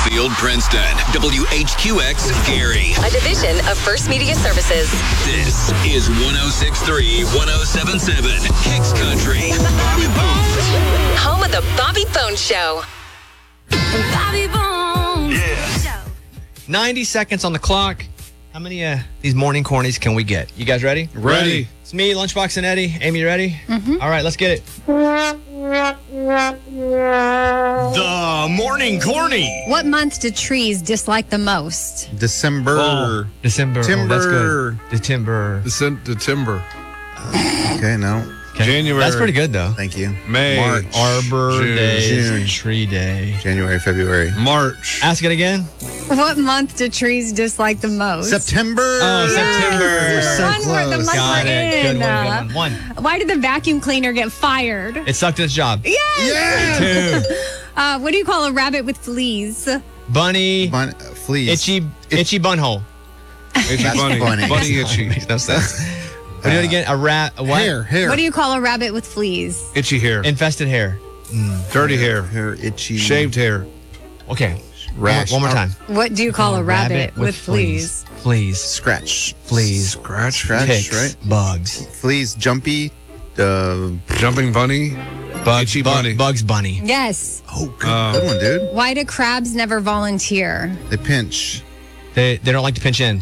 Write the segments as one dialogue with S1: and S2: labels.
S1: Springfield, Princeton. WHQX Gary.
S2: A division of First Media Services.
S1: This is 106.3, 107.7 Kicks Country. Bobby Bones.
S2: Home of the Bobby Bones Show.
S3: Bobby Bones.
S1: Yeah.
S4: 90 seconds on the clock. How many these morning cornies can we get? You guys ready?
S5: Ready.
S4: It's me, Lunchbox, and Eddie. Amy, you ready? Mm-hmm. All right, let's get it. The morning corny.
S3: What month do trees dislike the most?
S5: December.
S4: December.
S5: Timber.
S4: Oh, that's good. December.
S5: The timber.
S6: Okay, no.
S4: Okay.
S5: January.
S4: That's pretty good, though.
S6: Thank you.
S5: May.
S6: March.
S4: Arbor
S5: June.
S4: Day.
S6: June.
S4: Tree Day.
S6: January, February.
S5: March.
S4: Ask it again.
S3: What month do trees dislike the most?
S6: September.
S4: Oh, September.
S6: So
S3: One more, the
S6: close.
S3: month
S4: Got
S3: we're
S4: it.
S3: in.
S4: Good one. One.
S3: Why did the vacuum cleaner get fired?
S4: It sucked at its job.
S3: Yes!
S6: Yeah.
S4: Two.
S3: What do you call a rabbit with fleas?
S4: Bunny.
S6: Fleas.
S4: Itchy bunhole.
S5: Itchy
S6: That's
S5: bunny.
S6: funny.
S5: Bunny itchy.
S4: Makes no sense. We'll do it again. A what?
S6: Hair.
S3: What do you call a rabbit with fleas?
S5: Itchy hair.
S4: Infested hair.
S5: Dirty hair.
S6: Hair, itchy.
S5: Shaved hair.
S4: Okay.
S6: Rash.
S4: One more time.
S3: What do you call a rabbit with fleas?
S4: Fleas.
S6: Scratch.
S4: Fleas.
S5: Scratch.
S4: Ticks.
S6: right?
S4: Bugs.
S6: Fleas, jumpy.
S5: Jumping bunny. Itchy bunny.
S4: Bugs Bunny.
S3: Yes.
S6: Oh, good one, dude.
S3: Why do crabs never volunteer?
S6: They pinch.
S4: They don't like to pinch in.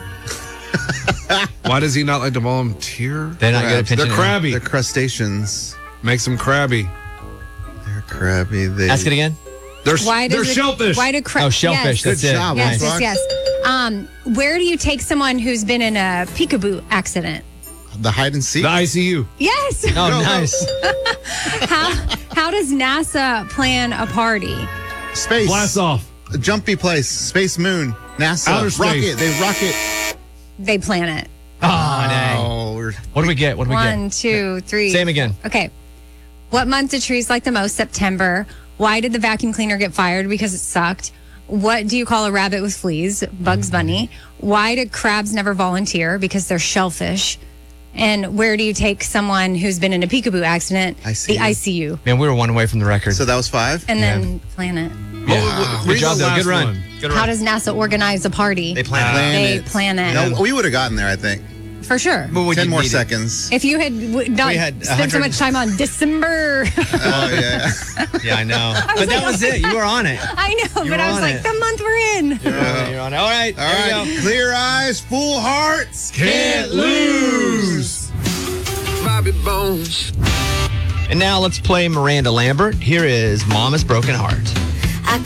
S5: Why does he not like to volunteer?
S4: They're not good at
S6: Crabs.
S4: pinching
S5: They're
S4: in.
S5: crabby.
S6: They're crustaceans.
S5: Makes them crabby.
S6: They're crabby. They.
S4: Ask it again.
S5: They're
S3: Does
S5: shellfish.
S3: Why do crabs?
S4: Oh, shellfish.
S3: Yes.
S4: That's it.
S6: job,
S3: Yes,
S6: Lunchbox.
S3: yes. Where do you take someone who's been in a peekaboo accident?
S6: The hide and seek.
S5: The ICU.
S3: Yes.
S4: Oh, nice.
S3: How does NASA plan a party?
S6: Space.
S5: Blast off.
S6: A jumpy place. Space moon. NASA.
S5: Outer space.
S6: Rocket. They rocket.
S3: They plan it.
S4: Oh, dang.
S6: Oh, we're
S4: What do we get?
S3: 1, 2, 3.
S4: Same again.
S3: Okay. What month do trees like the most? September. Why did the vacuum cleaner get fired? Because it sucked. What do you call a rabbit with fleas? Bugs Bunny. Why do crabs never volunteer? Because they're shellfish. And where do you take someone who's been in a peekaboo accident?
S6: ICU.
S3: The ICU.
S4: Man, we were one away from the record.
S6: So that was 5.
S3: And then plan it.
S4: Yeah. Good
S5: Read
S4: job,
S5: the
S4: though. Good
S5: last
S4: run.
S5: one.
S4: Good
S3: How
S4: run.
S3: does NASA organize a party?
S4: They plan it.
S3: They plan it.
S6: No, we would have gotten there, I think.
S3: For sure.
S4: But we
S6: 10
S4: didn't
S6: more
S4: need it.
S6: seconds.
S3: If you had not
S4: We had
S3: spent so
S4: 100
S3: much time on December.
S6: Oh, yeah.
S4: Yeah, I know. But that was it. You were on it.
S3: I know,
S4: You
S3: but
S4: were
S3: I was
S4: on
S3: like,
S4: it.
S3: the month we're in.
S4: You're on it. All right.
S6: All
S4: there
S6: right.
S4: we go.
S6: Clear eyes, full hearts.
S5: Can't lose.
S1: Bobby Bones.
S4: And now let's play Miranda Lambert. Here is Mama's Broken Heart.